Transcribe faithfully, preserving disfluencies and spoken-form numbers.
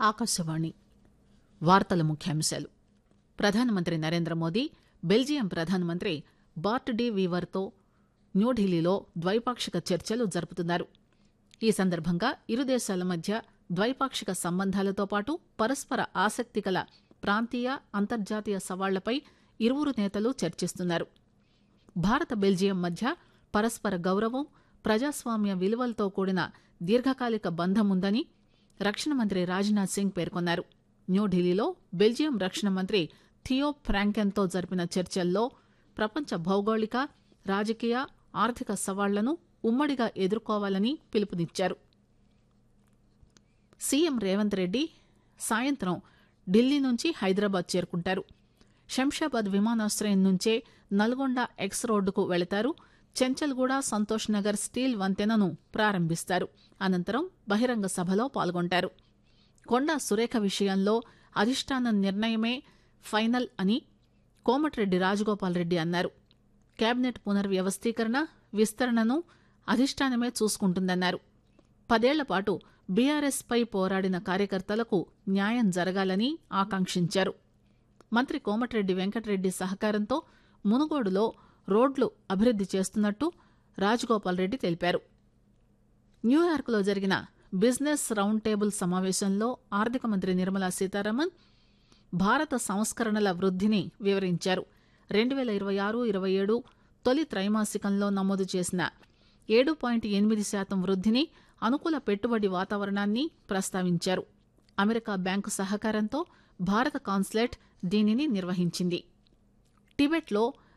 ఆకాశవాణి వార్తల ముఖ్యాంశాలు. ప్రధానమంత్రి నరేంద్ర మోదీ బెల్జియం ప్రధానమంత్రి బార్ట్ డి వీవర్తో న్యూఢిల్లీలో ద్వైపాక్షిక చర్చలు జరుపుతున్నారు. ఈ సందర్భంగా ఇరు దేశాల మధ్య ద్వైపాక్షిక సంబంధాలతో పాటు పరస్పర ఆసక్తిగల ప్రాంతీయ అంతర్జాతీయ సవాళ్లపై ఇరువురు నేతలు చర్చిస్తున్నారు. భారత బెల్జియం మధ్య పరస్పర గౌరవం, ప్రజాస్వామ్య విలువలతో కూడిన దీర్ఘకాలిక బంధం ఉందని రక్షణ మంత్రి రాజ్నాథ్ సింగ్ పేర్కొన్నారు. న్యూఢిల్లీలో బెల్జియం రక్షణ మంత్రి థియో ఫ్రాంకెన్తో జరిపిన చర్చల్లో ప్రపంచ భౌగోళిక, రాజకీయ, ఆర్థిక సవాళ్లను ఉమ్మడిగా ఎదుర్కోవాలని పిలుపునిచ్చారు. సీఎం రేవంత్ రెడ్డి సాయంత్రం ఢిల్లీ నుంచి హైదరాబాద్ చేరుకుంటారు. శంషాబాద్ విమానాశ్రయం నుంచే నల్గొండ ఎక్స్ రోడ్డుకు వెళతారు. చెంచల్గూడ, సంతోష్ నగర్ స్టీల్ వంతెనను ప్రారంభిస్తారు. అనంతరం బహిరంగ సభలో పాల్గొంటారు. కొండా సురేఖ విషయంలో అధిష్టానం నిర్ణయమే ఫైనల్ అని కోమటిరెడ్డి రాజగోపాల్ రెడ్డి అన్నారు. కేబినెట్ పునర్వ్యవస్థీకరణ, విస్తరణను అధిష్టానమే చూసుకుంటుందన్నారు. పదేళ్ల పాటు బీఆర్ఎస్ పై పోరాడిన కార్యకర్తలకు న్యాయం జరగాలని ఆకాంక్షించారు. మంత్రి కోమటిరెడ్డి వెంకటరెడ్డి సహకారంతో మునుగోడులో రోడ్లు అభివృద్ది చేస్తున్నట్టు రాజగోపాల్ రెడ్డి తెలిపారు. న్యూయార్క్లో జరిగిన బిజినెస్ రౌండ్ టేబుల్ సమావేశంలో ఆర్థిక మంత్రి నిర్మలా సీతారామన్ భారత సంస్కరణల వృద్ధిని వివరించారు. రెండు వేల ఇరవై ఆరు ఇరవై ఏడు తొలి త్రైమాసికంలో నమోదు చేసిన ఏడు పాయింట్ ఎనిమిది శాతం వృద్ధిని, అనుకూల పెట్టుబడి వాతావరణాన్ని ప్రస్తావించారు. అమెరికా బ్యాంకు సహకారంతో భారత కాన్సులేట్ దీనిని నిర్వహించింది. టిబెట్లో